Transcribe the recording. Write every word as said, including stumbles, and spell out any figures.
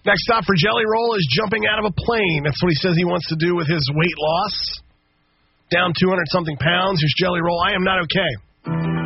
Next stop for Jelly Roll is jumping out of a plane. That's what he says he wants to do with his weight loss. Down two hundred something pounds. Here's Jelly Roll. I am not okay.